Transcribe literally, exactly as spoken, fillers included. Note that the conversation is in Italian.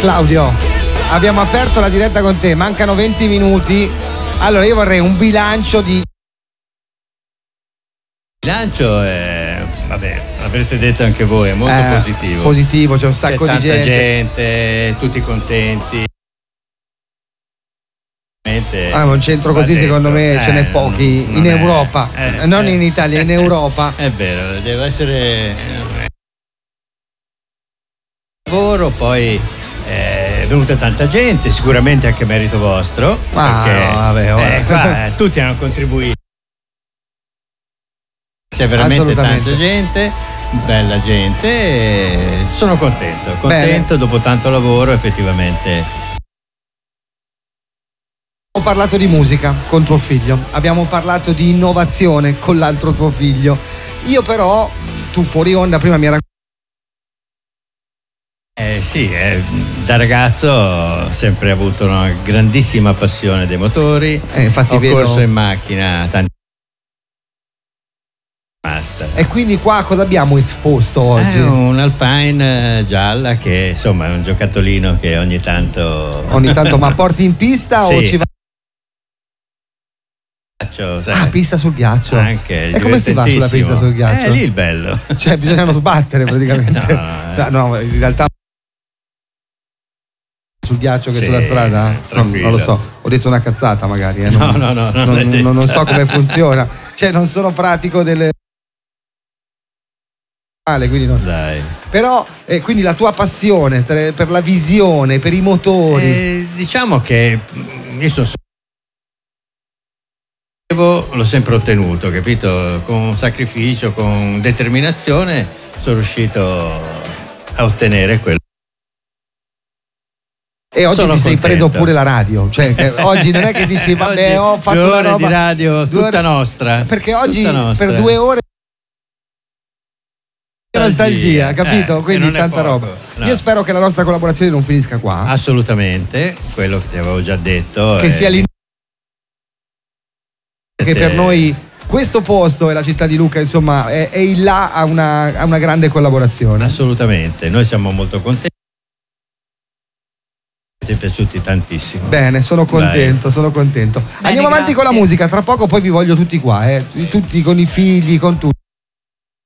Claudio, abbiamo aperto la diretta con te, mancano venti minuti. Allora io vorrei un bilancio di... Il bilancio è, vabbè, l'avrete detto anche voi, è molto eh, positivo. Positivo, c'è un sacco c'è di tanta gente. gente, tutti contenti. Ah, un centro così detto, secondo me eh, ce n'è pochi in è, Europa, eh, non eh, in Italia, in Europa. È vero, deve essere lavoro, poi è venuta tanta gente, sicuramente anche merito vostro, ah, perché no, vabbè, ora. Eh, qua, eh, tutti hanno contribuito, c'è veramente tanta gente, bella gente, e sono contento, contento. Bene. Dopo tanto lavoro effettivamente. Abbiamo parlato di musica con tuo figlio, abbiamo parlato di innovazione con l'altro tuo figlio. Io però, tu fuori onda prima mi raccontavi. Eh sì, eh, da ragazzo ho sempre avuto una grandissima passione dei motori, eh, infatti ho vedo... corso in macchina tanti. Basta. E quindi qua cosa abbiamo esposto oggi? È un Alpine gialla che insomma è un giocattolino che ogni tanto... Ogni tanto, ma porti in pista sì. o ci va? Sai? Ah, pista sul ghiaccio. Anche, e come si va sulla pista sul ghiaccio? È lì il bello. Cioè bisogna non sbattere praticamente. no, no, no, no, in realtà sul ghiaccio che sì, sulla strada? Non, non lo so, ho detto una cazzata magari. Eh. Non, no, no, no, non, non, non so come funziona. Cioè non sono pratico delle... Quindi non... Dai. Però eh, quindi la tua passione per la visione, per i motori. Eh, diciamo che io sono l'ho sempre ottenuto, capito? Con sacrificio, con determinazione sono riuscito a ottenere quello. E oggi sono ti sei contento. preso pure la radio, cioè eh, oggi non è che dici vabbè ho fatto due una ore roba di radio tutta ore... nostra. Perché oggi nostra. per due ore nostalgia, capito? Eh, Quindi tanta roba. No. Io spero che la nostra collaborazione non finisca qua. Assolutamente, quello che ti avevo già detto. Che è... sia l'inizio. Che per noi questo posto e la città di Lucca insomma è, è in là a una, a una grande collaborazione. Assolutamente, noi siamo molto contenti, ti è piaciuti tantissimo. Bene, sono contento, Dai. sono contento. Bene, Andiamo avanti grazie. con la musica, tra poco poi vi voglio tutti qua, eh? tutti con i figli, con tutti.